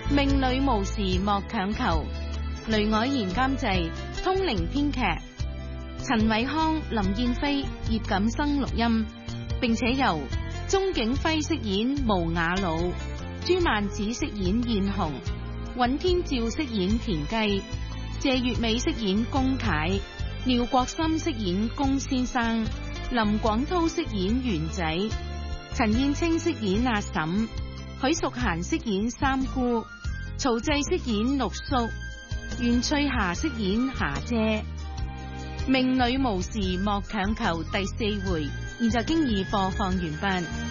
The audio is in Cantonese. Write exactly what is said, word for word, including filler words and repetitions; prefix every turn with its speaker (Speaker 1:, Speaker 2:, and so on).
Speaker 1: 命裏無時莫強求。雷凱賢監製，通靈編劇，陳偉康、林燕飛、葉錦生錄音，並且由鍾景輝飾演無雅魯，朱曼子飾演燕紅，尹天照飾演田雞，謝月美飾演龔楷，廖國森飾演龔先生，林廣滔飾演元仔，陳燕青飾演阿嬸，許淑嫻飾演三姑，曹濟飾演六叔，袁翠霞飾演霞姐。命裏無時莫強求第四回，現在經已播放完畢。